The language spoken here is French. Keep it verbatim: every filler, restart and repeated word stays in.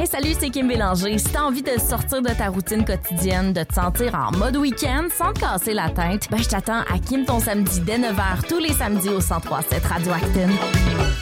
salut, c'est Kim Bélanger. Si t'as envie de sortir de ta routine quotidienne, de te sentir en mode week-end sans te casser la tête, ben je t'attends à Kim ton samedi dès neuf heures tous les samedis au cent trois sept Radio Acton.